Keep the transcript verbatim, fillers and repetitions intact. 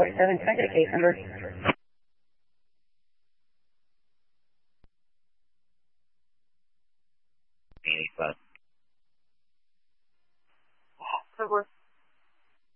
four seven. Can I get a case number?